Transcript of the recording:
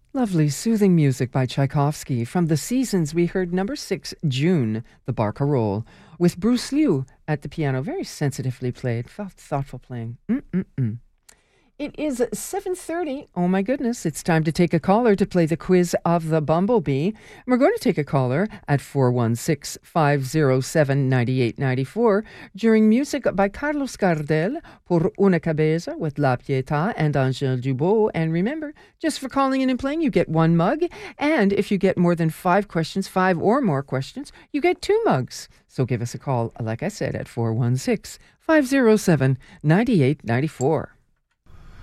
Lovely, soothing music by Tchaikovsky. From The Seasons, we heard number 6, June, the Barcarolle, with Bruce Liu at the piano. Very sensitively played, thoughtful playing. It is 7:30. Oh my goodness, it's time to take a caller to play the quiz of the Bumblebee. And we're going to take a caller at 416-507-9894 during music by Carlos Gardel, Por una cabeza with La Pietà and Angèle Dubot. And remember, just for calling in and playing, you get 1 mug. And if you get more than 5 questions, 5 or more questions, you get 2 mugs. So give us a call, like I said, at 416-507-9894.